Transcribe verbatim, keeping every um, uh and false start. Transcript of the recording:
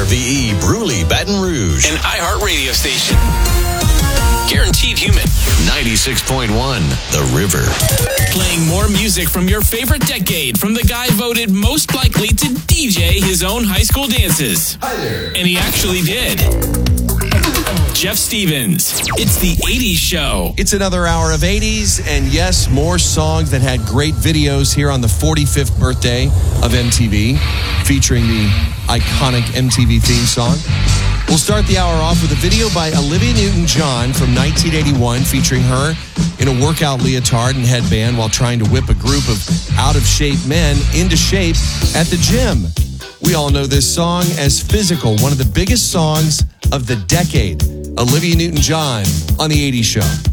R V E Bruley, Baton Rouge. An iHeart radio station. Guaranteed human. ninety-six point one, The River. Playing more music from your favorite decade from the guy voted most likely to D J his own high school dances. Hi there. And he actually did. Jeff Stevens. It's the eighties Show. It's another hour of eighties, and yes, more songs that had great videos here on the forty-fifth birthday of M T V, featuring the iconic M T V theme song. We'll start the hour off with a video by Olivia Newton-John from nineteen eighty-one, featuring her in a workout leotard and headband while trying to whip a group of out-of-shape men into shape at the gym. We all know this song as Physical, one of the biggest songs of the decade. Olivia Newton-John on the eighties Show.